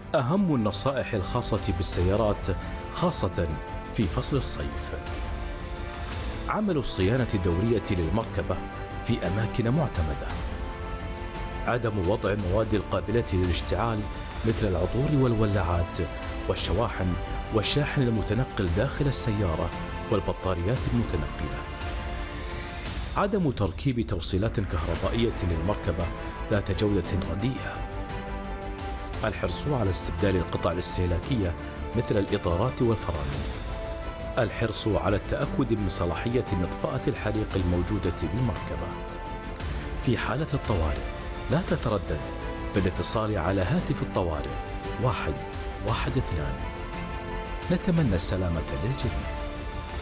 أهم النصائح الخاصة بالسيارات خاصة في فصل الصيف: عمل الصيانة الدورية للمركبة في أماكن معتمدة. عدم وضع المواد القابلة للاشتعال مثل العطور والولاعات والشواحن والشاحن المتنقل داخل السيارة والبطاريات المتنقلة. عدم تركيب توصيلات كهربائية للمركبة ذات جودة رديئة. الحرص على استبدال القطع الاستهلاكية مثل الإطارات والفرامل. الحرص على التأكد من صلاحية مطفأة الحريق الموجودة بالمركبة. في حالة الطوارئ لا تتردد بالاتصال على هاتف الطوارئ 112. نتمنى السلامة للجميع.